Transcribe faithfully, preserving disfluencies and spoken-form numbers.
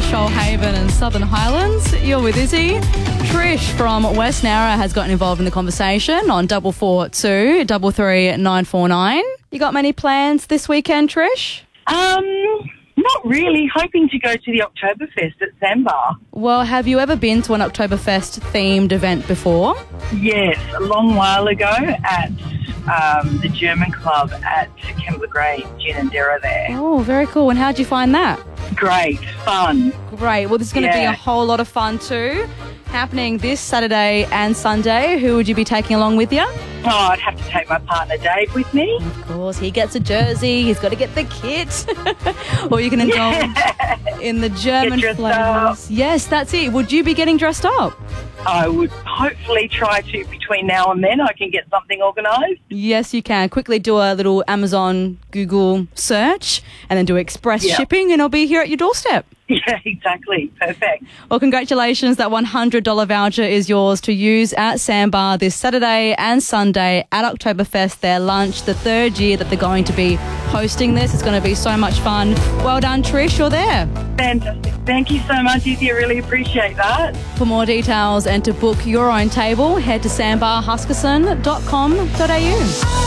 Shoalhaven and Southern Highlands. You're with Izzy. Trish from West Narra has gotten involved in the conversation on double four two double three nine four nine. You got many plans this weekend, Trish? Um, not really. Hoping to go to the Oktoberfest at Sandbar. Well, have you ever been to an Oktoberfest themed event before? Yes, a long while ago at um, the German club at Kembla Grange, Ginninderra there. Oh, very cool. And how'd you find that? Great, fun. Great. Well, this is going to Yeah. be a whole lot of fun too. Happening this Saturday and Sunday. Who would you be taking along with you? Oh, I'd have to take my partner Dave with me. Of course, he gets a jersey. He's got to get the kit. Or you can indulge in the German Get dressed flavours. Yes, that's it. Would you be getting dressed up? I would hopefully try to, between now and then, I can get something organised. Yes, you can. Quickly do a little Amazon, Google search and then do express Yeah. shipping and it'll be here at your doorstep. Yeah, exactly. Perfect. Well, congratulations. That one hundred dollars voucher is yours to use at Sandbar this Saturday and Sunday at Oktoberfest, their lunch, the third year that they're going to be hosting this. It's going to be so much fun. Well done, Trish. You're there. Fantastic. Thank you so much, Izzy. I really appreciate that. For more details and to book your own table, head to sandbar huskisson dot com dot a u.